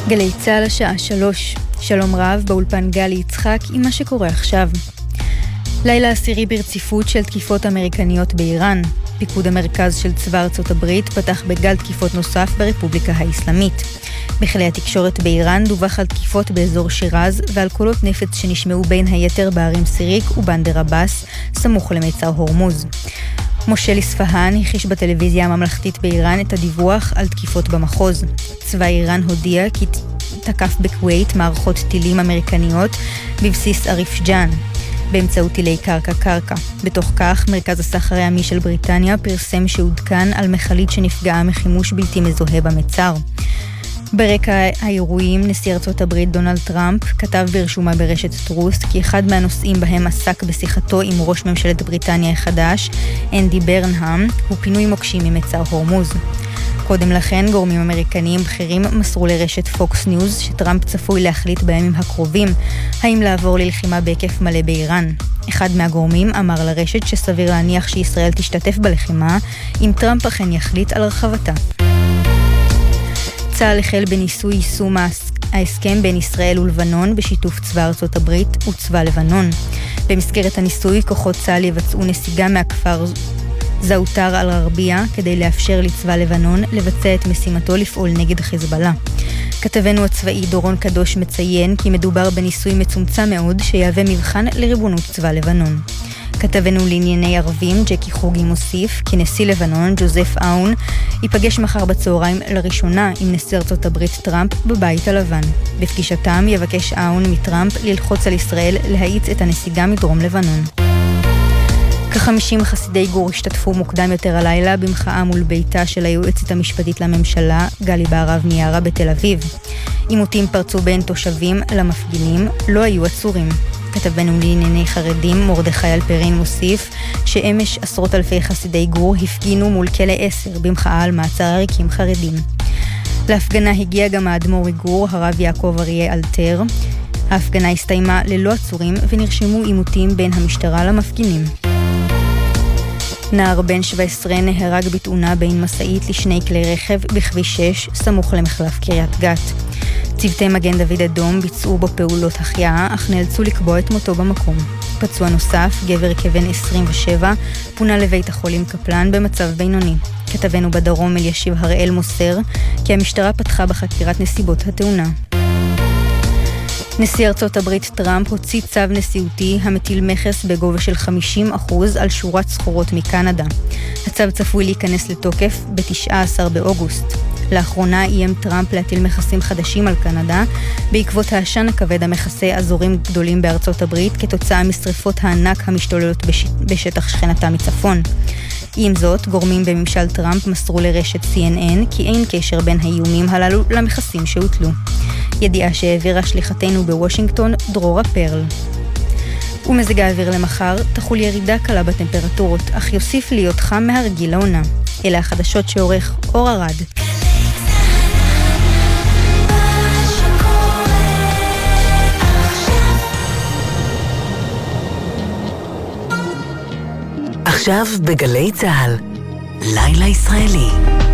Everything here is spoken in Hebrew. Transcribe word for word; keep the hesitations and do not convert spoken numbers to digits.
גלי צהל השעה שלוש. שלום רב, באולפן גלי יצחק עם מה שקורה עכשיו. לילה עשירי ברציפות של תקיפות אמריקניות באיראן. פיקוד המרכז של צבא ארצות הברית פתח בגל תקיפות נוסף ברפובליקה האסלאמית. בכלי התקשורת באיראן דווח על תקיפות באזור שירז ועל קולות נפץ שנשמעו בין היתר בערים סיריק ובנדר אבאס, סמוך למיצר הורמוז. מושל אספהאן הכחיש בטלוויזיה הממלכתית באיראן את הדיווח על תקיפות במחוז. צבא איראן הודיע כי תקף בכווית מערכות טילים אמריקניות בבסיס עריף ג'אן, באמצעות טילי קרקע-קרקע. בתוך כך, מרכז הסחר הימי של בריטניה פרסם שעודכן על מכלית שנפגעה מחימוש בלתי מזוהה במצר. ברקע האירועים, נשיא ארצות הברית דונלד טראמפ כתב ברשומה ברשת טרוס כי אחד מהנושאים בהם עסק בשיחתו עם ראש ממשלת בריטניה החדש, אנדי ברנהאם, הוא פינוי מוקשים ממצר הורמוז. קודם לכן, גורמים אמריקניים בכירים מסרו לרשת פוקס ניוז שטראמפ צפוי להחליט בימים הקרובים האם לעבור ללחימה בהיקף מלא באיראן. אחד מהגורמים אמר לרשת שסביר להניח שישראל תשתתף בלחימה אם טראמפ אכן יחליט על הרחבתה. צה"ל החל בניסוי יישום ההסכם בין ישראל ולבנון בשיתוף צבא ארצות הברית וצבא לבנון. במסגרת הניסוי, כוחות צה"ל יבצעו נסיגה מהכפר זאוטר אל-ערבייה כדי לאפשר לצבא לבנון לבצע את משימתו לפעול נגד חיזבאללה. כתבנו הצבאי דורון קדוש מציין כי מדובר בניסוי מצומצם מאוד שיהווה מבחן לריבונות צבא לבנון. כתבנו לענייני ערבים ג'קי חוגי מוסיף כי נשיא לבנון ג'וזף אאון ייפגש מחר בצהריים לראשונה עם נשיא ארצות הברית טראמפ בבית הלבן. בפגישתם יבקש אאון מטראמפ ללחוץ על ישראל להאיץ את הנסיגה מדרום לבנון. כ-חמישים חסידי גור השתתפו מוקדם יותר הלילה במחאה מול ביתה של היועצת המשפטית לממשלה, גלי בהרב מיארה בתל אביב. עימותים פרצו בין תושבים למפגינים, לא היו עצורים. כתבנו לענייני חרדים מרדכי אלפרין מוסיף שאמש עשרות אלפי חסידי גור הפגינו מול כלא עשר במחאה על מעצר עריקים חרדים. להפגנה הגיע גם האדמו"ר מגור, הרב יעקב אריה אלתר. ההפגנה הסתיימה ללא עצורים ונרשמו עימותים בין המשטרה למפגינים. נער בן שבע עשרה נהרג בתאונה בין מסעית לשני כלי רכב בכביש שש סמוך למחלף קריית גת. צוותי מגן דוד אדום ביצעו בו פעולות החייאה אך נאלצו לקבוע את מותו במקום. פצוע נוסף, גבר כבן עשרים ושבע, פונה לבית החולים קפלן במצב בינוני. כתבנו בדרום אלישיב הראל מוסר כי המשטרה פתחה בחקירת נסיבות התאונה. נשיא ארצות הברית טראמפ הוציא צו נשיאותי המטיל מכס בגובה של חמישים אחוז על שורת סחורות מקנדה. הצו צפוי להיכנס לתוקף ב-תשעה עשר באוגוסט. לאחרונה איים טראמפ להטיל מכסים חדשים על קנדה, בעקבות העשן הכבד המכסה אזורים גדולים בארצות הברית כתוצאה משריפות הענק המשתוללות בש... בשטח שכנתה מצפון. עם זאת, גורמים בממשל טראמפ מסרו לרשת סי אן אן כי אין קשר בין האיומים הללו למכסים שהוטלו. ידיעה שהעבירה שליחתנו בוושינגטון דרורה פרל. ומזג האוויר למחר תחול ירידה קלה בטמפרטורות, אך יוסיף להיות חם מהרגיל לעונה. אלה החדשות שעורך אור ארד. עכשיו בגלי צהל, לילה ישראלי.